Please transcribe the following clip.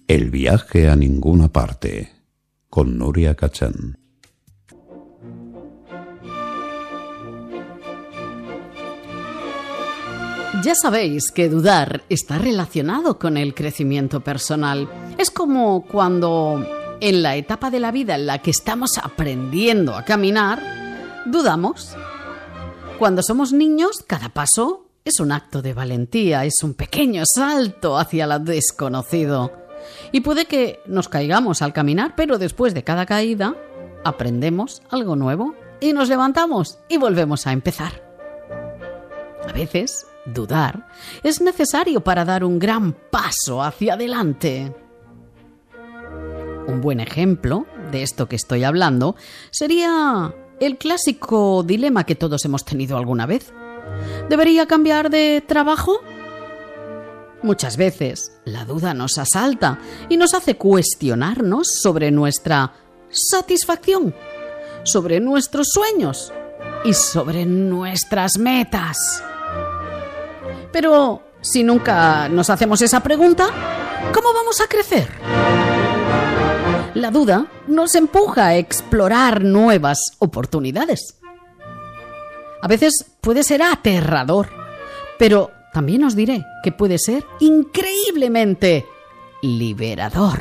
El viaje a ninguna parte, con Nuria Cachán. Ya sabéis que dudar está relacionado con el crecimiento personal. Es como cuando, en la etapa de la vida en la que estamos aprendiendo a caminar, dudamos. Cuando somos niños, cada paso es un acto de valentía, es un pequeño salto hacia lo desconocido. Y puede que nos caigamos al caminar, pero después de cada caída aprendemos algo nuevo y nos levantamos y volvemos a empezar. A veces, dudar es necesario para dar un gran paso hacia adelante. Un buen ejemplo de esto que estoy hablando sería el clásico dilema que todos hemos tenido alguna vez. ¿Debería cambiar de trabajo? Muchas veces la duda nos asalta y nos hace cuestionarnos sobre nuestra satisfacción, sobre nuestros sueños y sobre nuestras metas. Pero si nunca nos hacemos esa pregunta, ¿cómo vamos a crecer? La duda nos empuja a explorar nuevas oportunidades. A veces puede ser aterrador, pero también os diré que puede ser increíblemente liberador.